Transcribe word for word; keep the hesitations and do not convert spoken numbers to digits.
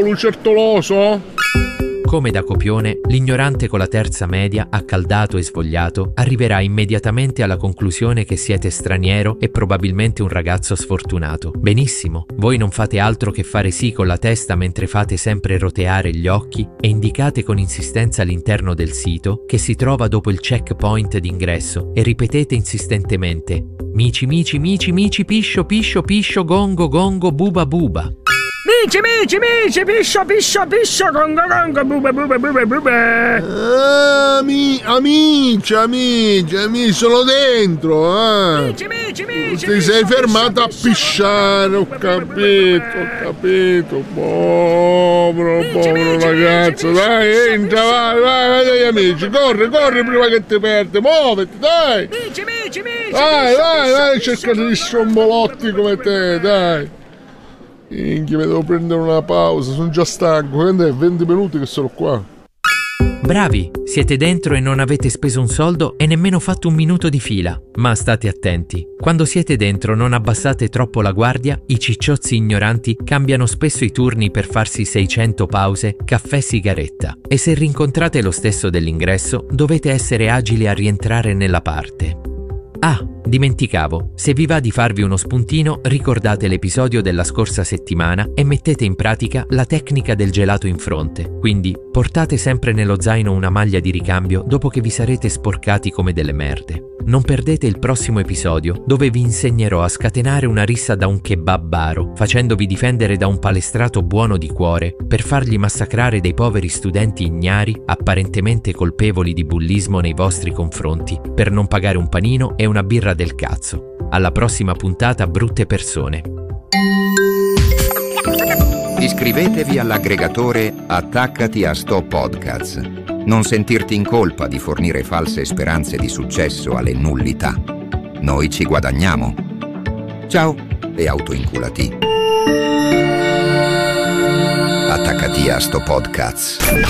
lucertoloso? Come da copione, l'ignorante con la terza media, accaldato e svogliato, arriverà immediatamente alla conclusione che siete straniero e probabilmente un ragazzo sfortunato. Benissimo, voi non fate altro che fare sì con la testa mentre fate sempre roteare gli occhi e indicate con insistenza l'interno del sito che si trova dopo il checkpoint d'ingresso e ripetete insistentemente: mici mici mici mici piscio piscio piscio gongo gongo buba buba. Mici, mici, mici, piscio, piscio, piscio, gongo, gongo, buba, buba, buba, buba. Ami, amici, amici, amici, sono dentro, eh. Mici, mici, mici, Ti sei fermato a pisciare, ho capito, ho capito. Povero, povero ragazzo, dai, entra, vai, vai, vai dagli amici, corri, corri prima che ti perdi, muoviti, dai. Mici, mici, mici. Vai, vai, vai, cerca di strombolotti come te, dai. Minchia, mi devo prendere una pausa, sono già stanco, è venti minuti che sono qua. Bravi, siete dentro e non avete speso un soldo e nemmeno fatto un minuto di fila. Ma state attenti, quando siete dentro non abbassate troppo la guardia, i cicciozzi ignoranti cambiano spesso i turni per farsi seicento pause, caffè, sigaretta. E se rincontrate lo stesso dell'ingresso, dovete essere agili a rientrare nella parte. Ah, dimenticavo, se vi va di farvi uno spuntino, ricordate l'episodio della scorsa settimana e mettete in pratica la tecnica del gelato in fronte. Quindi portate sempre nello zaino una maglia di ricambio dopo che vi sarete sporcati come delle merde. Non perdete il prossimo episodio dove vi insegnerò a scatenare una rissa da un kebabbaro, facendovi difendere da un palestrato buono di cuore per fargli massacrare dei poveri studenti ignari apparentemente colpevoli di bullismo nei vostri confronti per non pagare un panino e una birra del cazzo. Alla prossima puntata, brutte persone. Iscrivetevi all'aggregatore Attaccati a Sto Podcast. Non sentirti in colpa di fornire false speranze di successo alle nullità. Noi ci guadagniamo. Ciao e autoinculati. Attaccati a Sto Podcast.